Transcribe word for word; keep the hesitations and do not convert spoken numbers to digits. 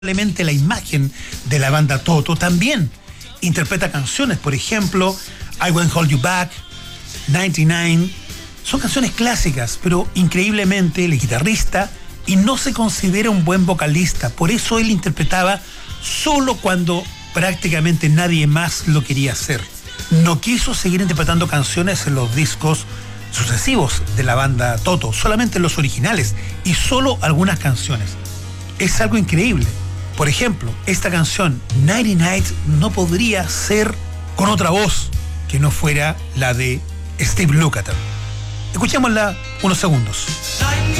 Probablemente la imagen de la banda Toto. También interpreta canciones, por ejemplo, I Won't Hold You Back, noventa y nueve. Son canciones clásicas, pero increíblemente el guitarrista y no se considera un buen vocalista. Por eso él interpretaba solo cuando prácticamente nadie más lo quería hacer. No quiso seguir interpretando canciones en los discos sucesivos de la banda Toto, solamente los originales y solo algunas canciones. Es algo increíble. Por ejemplo, esta canción noventa y nueve no podría ser con otra voz que no fuera la de Steve Lukather. Escuchémosla unos segundos.